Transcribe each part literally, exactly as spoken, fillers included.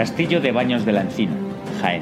Castillo de Baños de la Encina, Jaén.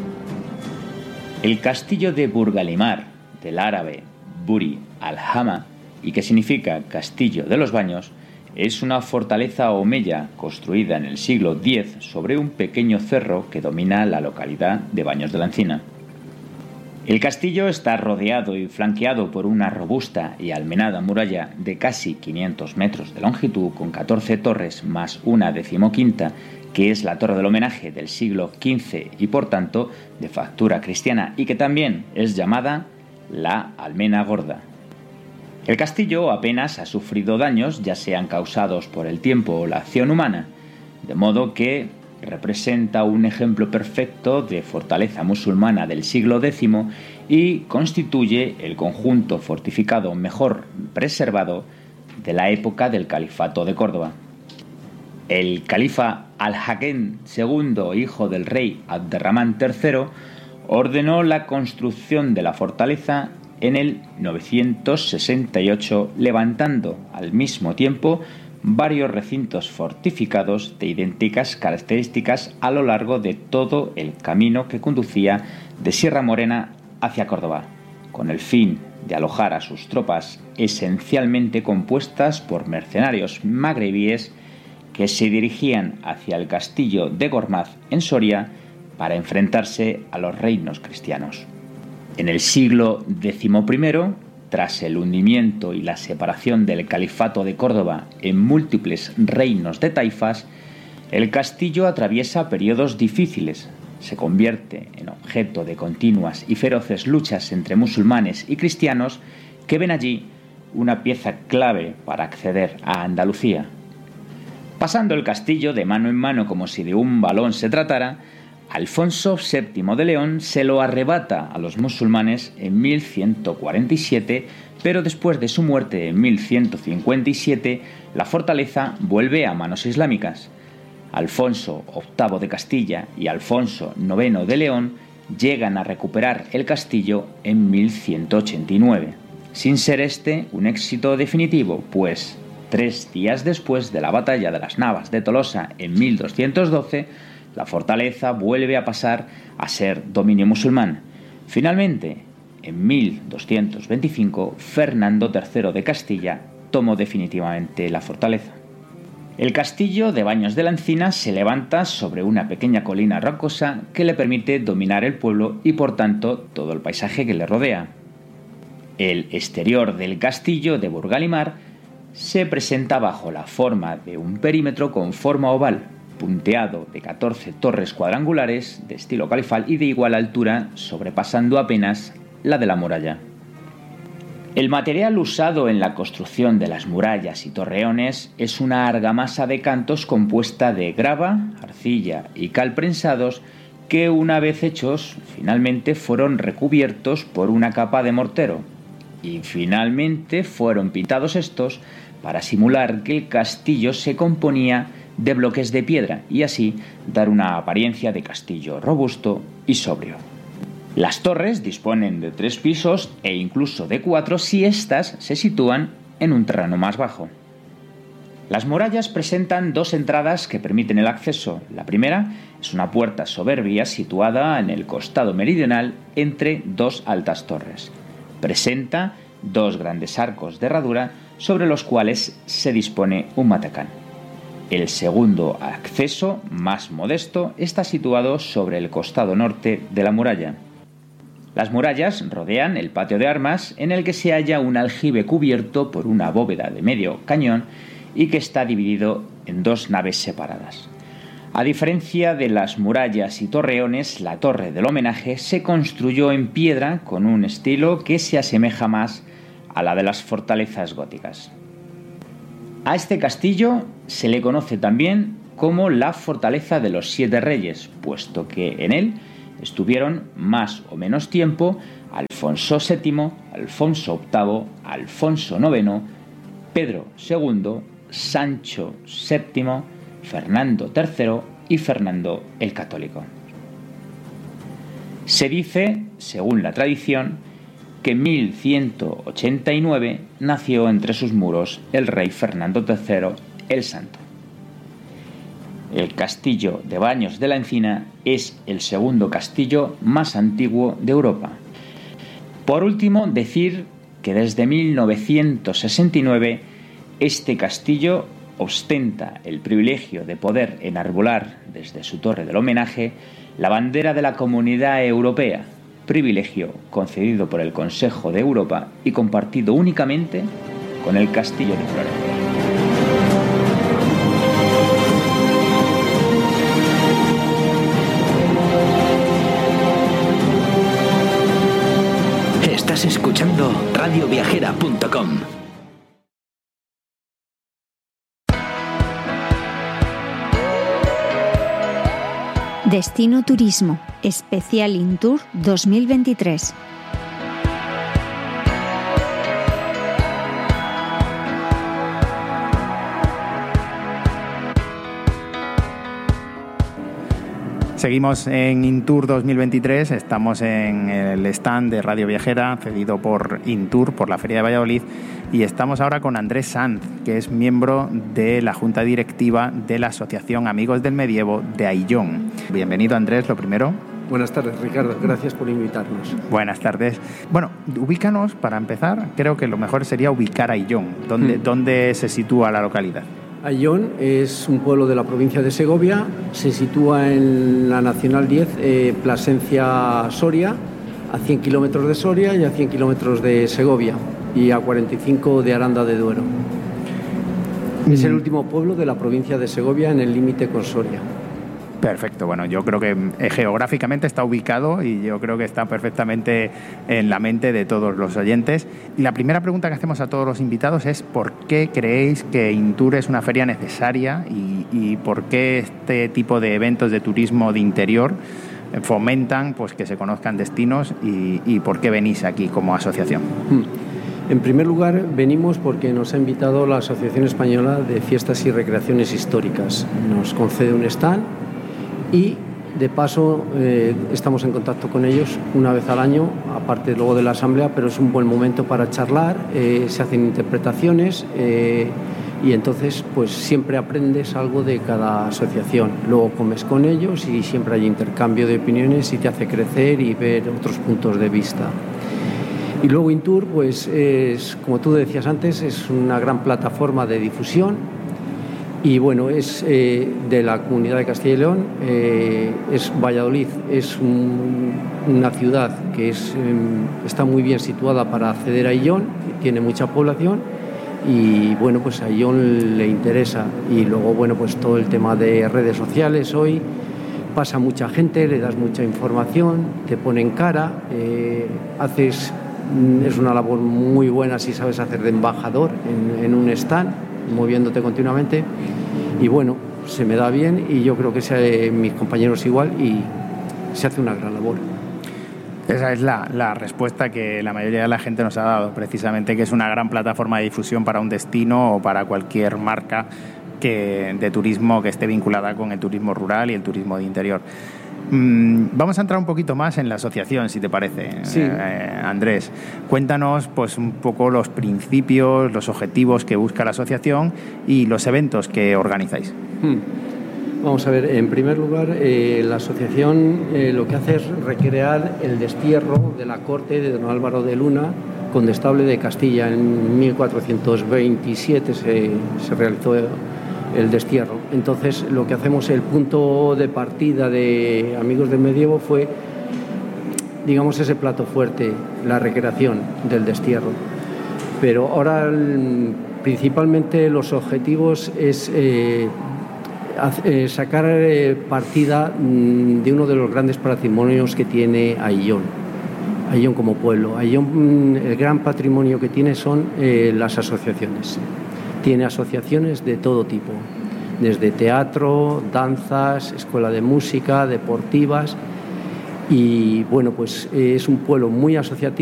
El castillo de Burgalimar, del árabe Buri al-Hama, y que significa Castillo de los Baños, es una fortaleza omeya construida en el siglo diez sobre un pequeño cerro que domina la localidad de Baños de la Encina. El castillo está rodeado y flanqueado por una robusta y almenada muralla de casi quinientos metros de longitud, con catorce torres más una decimoquinta, que es la torre del homenaje del siglo quince y por tanto de factura cristiana, y que también es llamada la Almena Gorda. El castillo apenas ha sufrido daños, ya sean causados por el tiempo o la acción humana, de modo que representa un ejemplo perfecto de fortaleza musulmana del siglo décimo y constituye el conjunto fortificado mejor preservado de la época del Califato de Córdoba. El califa Al-Hakem segundo, hijo del rey Abderramán tercero, ordenó la construcción de la fortaleza en el novecientos sesenta y ocho, levantando al mismo tiempo varios recintos fortificados de idénticas características a lo largo de todo el camino que conducía de Sierra Morena hacia Córdoba, con el fin de alojar a sus tropas, esencialmente compuestas por mercenarios magrebíes que se dirigían hacia el castillo de Gormaz en Soria para enfrentarse a los reinos cristianos. En el siglo decimoprimero, tras el hundimiento y la separación del Califato de Córdoba en múltiples reinos de taifas, el castillo atraviesa periodos difíciles, se convierte en objeto de continuas y feroces luchas entre musulmanes y cristianos que ven allí una pieza clave para acceder a Andalucía. Pasando el castillo de mano en mano como si de un balón se tratara, Alfonso séptimo de León se lo arrebata a los musulmanes en mil ciento cuarenta y siete, pero después de su muerte en mil ciento cincuenta y siete, la fortaleza vuelve a manos islámicas. Alfonso octavo de Castilla y Alfonso noveno de León llegan a recuperar el castillo en mil ciento ochenta y nueve, sin ser este un éxito definitivo, pues tres días después de la batalla de las Navas de Tolosa en mil doscientos doce, la fortaleza vuelve a pasar a ser dominio musulmán. Finalmente, en mil doscientos veinticinco, Fernando tercero de Castilla tomó definitivamente la fortaleza. El castillo de Baños de la Encina se levanta sobre una pequeña colina rocosa que le permite dominar el pueblo y por tanto todo el paisaje que le rodea. El exterior del castillo de Burgalimar se presenta bajo la forma de un perímetro con forma oval, punteado de catorce torres cuadrangulares de estilo califal y de igual altura, sobrepasando apenas la de la muralla. El material usado en la construcción de las murallas y torreones es una argamasa de cantos compuesta de grava, arcilla y cal prensados que, una vez hechos, finalmente fueron recubiertos por una capa de mortero y finalmente fueron pintados estos para simular que el castillo se componía de bloques de piedra y así dar una apariencia de castillo robusto y sobrio. Las torres disponen de tres pisos e incluso de cuatro si éstas se sitúan en un terreno más bajo. Las murallas presentan dos entradas que permiten el acceso. La primera es una puerta soberbia situada en el costado meridional entre dos altas torres. Presenta dos grandes arcos de herradura sobre los cuales se dispone un matacán. El segundo acceso, más modesto, está situado sobre el costado norte de la muralla. Las murallas rodean el patio de armas, en el que se halla un aljibe cubierto por una bóveda de medio cañón y que está dividido en dos naves separadas. A diferencia de las murallas y torreones, la torre del homenaje se construyó en piedra con un estilo que se asemeja más a la de las fortalezas góticas. A este castillo se le conoce también como la Fortaleza de los Siete Reyes, puesto que en él estuvieron más o menos tiempo Alfonso séptimo, Alfonso octavo, Alfonso noveno, Pedro segundo, Sancho séptimo, Fernando tercero y Fernando el Católico. Se dice, según la tradición, que en mil ciento ochenta y nueve nació entre sus muros el rey Fernando tercero el Santo. El castillo de Baños de la Encina es el segundo castillo más antiguo de Europa. Por último, decir que desde mil novecientos sesenta y nueve este castillo ostenta el privilegio de poder enarbolar desde su torre del homenaje la bandera de la Comunidad Europea, privilegio concedido por el Consejo de Europa y compartido únicamente con el castillo de Florencia. Estás escuchando radio viajera punto com. Destino Turismo, especial Intour dos mil veintitrés. Seguimos en Intour dos mil veintitrés, estamos en el stand de Radio Viajera, cedido por Intour, por la Feria de Valladolid, y estamos ahora con Andrés Sanz, que es miembro de la Junta Directiva de la Asociación Amigos del Medievo de Ayllón. Bienvenido, Andrés, lo primero. Buenas tardes, Ricardo, gracias por invitarnos. Buenas tardes. Bueno, ubícanos, para empezar, creo que lo mejor sería ubicar Ayllón. ¿Dónde, hmm. ¿dónde se sitúa la localidad? Ayllón es un pueblo de la provincia de Segovia, se sitúa en la Nacional diez, eh, Plasencia-Soria, a cien kilómetros de Soria y a cien kilómetros de Segovia, y a cuarenta y cinco de Aranda de Duero. Mm. Es el último pueblo de la provincia de Segovia en el límite con Soria. Perfecto, bueno, yo creo que geográficamente está ubicado y yo creo que está perfectamente en la mente de todos los oyentes. Y la primera pregunta que hacemos a todos los invitados es ¿por qué creéis que Intour es una feria necesaria y, y por qué este tipo de eventos de turismo de interior fomentan pues que se conozcan destinos y, y por qué venís aquí como asociación? En primer lugar, venimos porque nos ha invitado la Asociación Española de Fiestas y Recreaciones Históricas. Nos concede un stand y de paso eh, estamos en contacto con ellos una vez al año, aparte luego de la asamblea, pero es un buen momento para charlar, eh, se hacen interpretaciones eh, y entonces pues siempre aprendes algo de cada asociación. Luego comes con ellos y siempre hay intercambio de opiniones y te hace crecer y ver otros puntos de vista. Y luego Intour, pues es, como tú decías antes, es una gran plataforma de difusión. Y bueno, es eh, de la Comunidad de Castilla y León, eh, es Valladolid, es un, una ciudad que es, eh, está muy bien situada para acceder a Ayllón, tiene mucha población y bueno, pues a Ayllón le interesa. Y luego, bueno, pues todo el tema de redes sociales hoy, pasa mucha gente, le das mucha información, te ponen cara, eh, haces, es una labor muy buena si sabes hacer de embajador en, en un stand, moviéndote continuamente y bueno, se me da bien y yo creo que sea, mis compañeros igual y se hace una gran labor. Esa es la, la respuesta que la mayoría de la gente nos ha dado, precisamente que es una gran plataforma de difusión para un destino o para cualquier marca que, de turismo que esté vinculada con el turismo rural y el turismo de interior. Vamos a entrar un poquito más en la asociación, si te parece, sí. eh, Andrés. Cuéntanos pues, un poco los principios, los objetivos que busca la asociación y los eventos que organizáis. Hmm. Vamos a ver, en primer lugar, eh, la asociación eh, lo que hace es recrear el destierro de la corte de don Álvaro de Luna, condestable de Castilla. En mil cuatrocientos veintisiete se, se realizó el destierro. Entonces lo que hacemos, el punto de partida de Amigos del Medievo fue, digamos, ese plato fuerte, la recreación del destierro. Pero ahora principalmente los objetivos es eh, eh, sacar eh, partida mm, de uno de los grandes patrimonios que tiene Ayllón. Ayllón como pueblo. Ayllón, el gran patrimonio que tiene son eh, las asociaciones. Tiene asociaciones de todo tipo, desde teatro, danzas, escuela de música, deportivas y bueno, pues es un pueblo muy asociativo.